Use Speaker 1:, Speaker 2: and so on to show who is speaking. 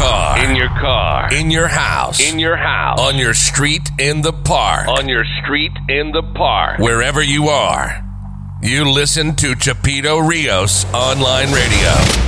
Speaker 1: car.
Speaker 2: In your car.
Speaker 1: In your house.
Speaker 2: In your house.
Speaker 1: On your street, in the park.
Speaker 2: On your street, in the park.
Speaker 1: Wherever you are, you listen to Chapito Rios Online Radio.